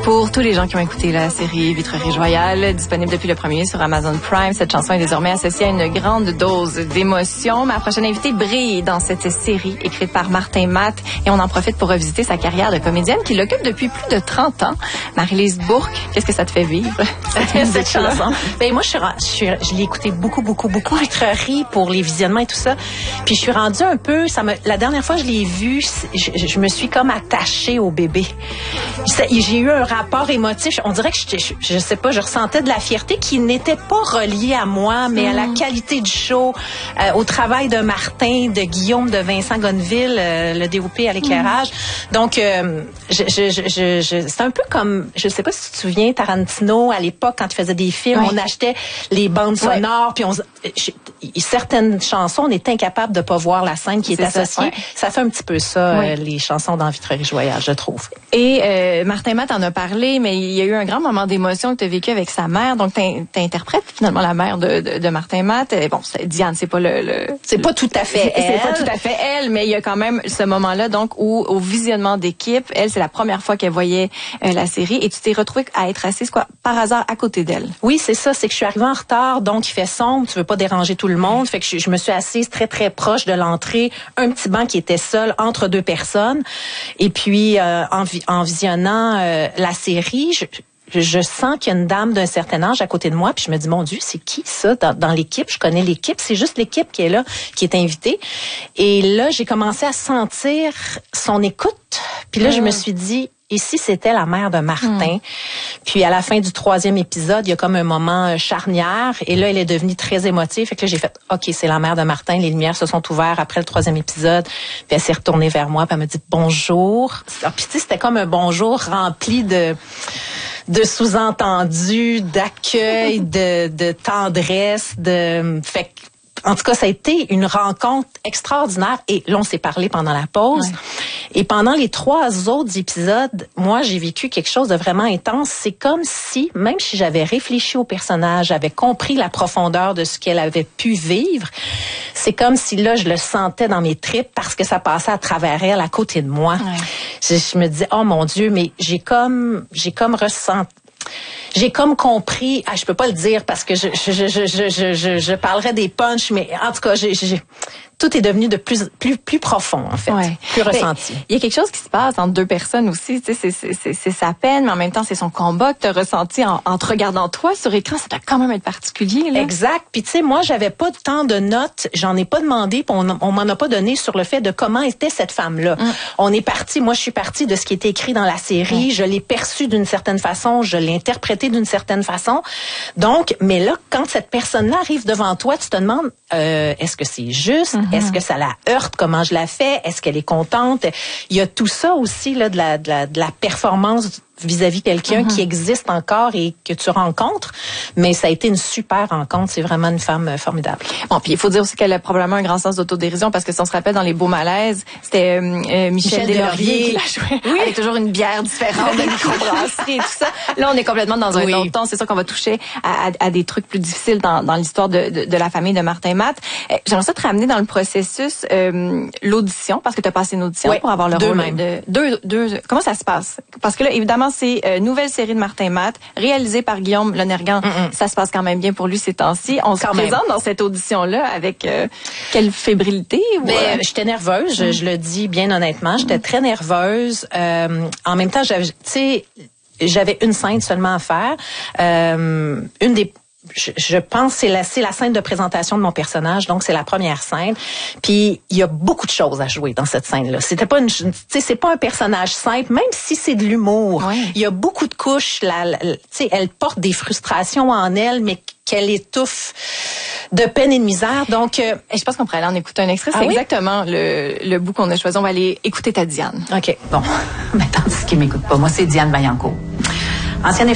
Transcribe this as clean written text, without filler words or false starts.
Pour tous les gens qui ont écouté la série Vitrerie Royale, disponible depuis le 1er sur Amazon Prime, cette chanson est désormais associée à une grande dose d'émotion. Ma prochaine invitée brille dans cette série écrite par Martin Matt et on en profite pour revisiter sa carrière de comédienne qui l'occupe depuis plus de 30 ans. Marie-Lise Bourque, qu'est-ce que ça te fait vivre, cette chanson? Ben moi, je l'ai écouté beaucoup, Vitrerie pour les visionnements et tout ça. Puis je suis rendue un peu, la dernière fois que je l'ai vu, je me suis comme attachée au bébé. J'ai eu un rapport émotif. On dirait que je sais pas, je ressentais de la fierté qui n'était pas reliée à moi, mais à la qualité du show, au travail de Martin, de Guillaume, de Vincent Gonneville, le DOP à l'éclairage. Donc, c'est un peu comme, je sais pas si tu te souviens, Tarantino, à l'époque, quand il faisait des films, on achetait les bandes sonores, puis certaines chansons, on est incapable de pas voir la scène qui est associée. Ça fait un petit peu ça, les chansons dans Vitrerie Royale, je trouve. Et Martin Matt en a parlé, mais il y a eu un grand moment d'émotion que tu as vécu avec sa mère. Donc, t'interprètes finalement la mère de Martin Matt. Bon, Diane, c'est pas c'est pas tout à fait elle. C'est pas tout à fait elle, mais il y a quand même ce moment-là, donc, où au visionnement d'équipe, elle, c'est la première fois qu'elle voyait la série et tu t'es retrouvée à être assise, par hasard, à côté d'elle. Oui, c'est ça. C'est que je suis arrivée en retard, donc il fait sombre, tu veux pas déranger tout le monde. Fait que je me suis assise très, très proche de l'entrée, un petit banc qui était seul entre deux personnes. Et puis, en visionnant la série, je sens qu'il y a une dame d'un certain âge à côté de moi, puis je me dis, mon Dieu, c'est qui ça dans l'équipe? Je connais l'équipe, c'est juste l'équipe qui est là, qui est invitée. Et là, j'ai commencé à sentir son écoute, puis là, je me suis dit, et si c'était la mère de Martin? Puis à la fin du 3e épisode, il y a comme un moment charnière, et là, elle est devenue très émotive. Fait que là, j'ai fait, OK, c'est la mère de Martin, les lumières se sont ouvertes après le 3e épisode, puis elle s'est retournée vers moi, puis elle m'a dit bonjour. Puis tu sais, c'était comme un bonjour rempli de sous-entendus, d'accueil, de tendresse, fait que, en tout cas, ça a été une rencontre extraordinaire. Et là, on s'est parlé pendant la pause. Ouais. Et pendant les 3 autres épisodes, moi, j'ai vécu quelque chose de vraiment intense. C'est comme si, même si j'avais réfléchi au personnage, j'avais compris la profondeur de ce qu'elle avait pu vivre, c'est comme si là, je le sentais dans mes tripes parce que ça passait à travers elle, à côté de moi. Ouais. Je me disais, oh mon Dieu, mais j'ai comme ressenti. J'ai comme compris, je peux pas le dire parce que je parlerais des punchs, mais en tout cas, tout est devenu de plus profond, en fait. Ouais. Plus ressenti. Il y a quelque chose qui se passe entre deux personnes aussi. Tu sais, c'est sa peine, mais en même temps, c'est son combat que tu as ressenti en te regardant toi sur écran. Ça doit quand même être particulier, là. Exact. Puis tu sais, moi, j'avais pas tant de notes. J'en ai pas demandé, puis on m'en a pas donné sur le fait de comment était cette femme-là. On est parti, moi, je suis partie de ce qui était écrit dans la série. Je l'ai perçu d'une certaine façon. Je l'ai interprété d'une certaine façon. Donc, mais là, quand cette personne-là arrive devant toi, tu te demandes, est-ce que c'est juste? Est-ce que ça la heurte? Comment je la fais? Est-ce qu'elle est contente? Il y a tout ça aussi, là, de la performance vis-à-vis quelqu'un qui existe encore et que tu rencontres. Mais ça a été une super rencontre. C'est vraiment une femme formidable. Bon, puis il faut dire aussi qu'elle a probablement un grand sens d'autodérision parce que si on se rappelle dans Les Beaux Malaises, c'était Michel Deslauriers qui la jouait. Oui. Avec toujours une bière différente de microbrasserie et tout ça. Là, on est complètement dans un autre temps. C'est sûr qu'on va toucher à des trucs plus difficiles dans l'histoire de la famille de Martin Matt. J'aimerais ça te ramener dans le processus l'audition parce que tu as passé une audition pour avoir le rôle de deux. Comment ça se passe? Parce que là, évidemment, c'est nouvelle série de Martin Matt, réalisée par Guillaume Lonergan. Ça se passe quand même bien pour lui ces temps-ci. On se présente dans cette audition-là avec quelle fébrilité? J'étais nerveuse, je le dis bien honnêtement. J'étais très nerveuse. En même temps, j'avais une scène seulement à faire. Je pense c'est la scène de présentation de mon personnage, donc c'est la première scène. Puis il y a beaucoup de choses à jouer dans cette scène-là. C'était pas c'est pas un personnage simple, même si c'est de l'humour. Il y a beaucoup de couches. Elle porte des frustrations en elle, mais qu'elle étouffe de peine et de misère. Donc, je pense qu'on pourrait aller en écouter un extrait. C'est exactement le bout qu'on a choisi. On va aller écouter ta Diane. OK, bon. Mais tandis qu'il m'écoute pas, moi c'est Diane Vaillancourt. Ancienne